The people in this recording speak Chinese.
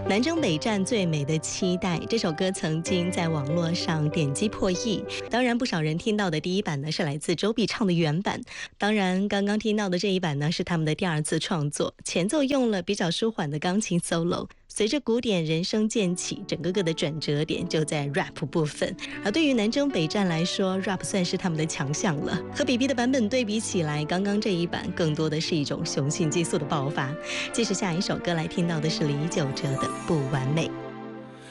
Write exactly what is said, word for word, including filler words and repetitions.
南征北战最美的期待这首歌曾经在网络上点击破亿，当然不少人听到的第一版呢是来自周笔畅的原版，当然刚刚听到的这一版呢是他们的第二次创作，前奏用了比较舒缓的钢琴 solo， 随着鼓点人声渐起，整个个的转折点就在 rap 部分，而对于南征北战来说 rap 算是他们的强项了，和 B B 的版本对比起来，刚刚这一版更多的是一种雄性激素的爆发。接着下一首歌来听到的是李玖哲的不完美。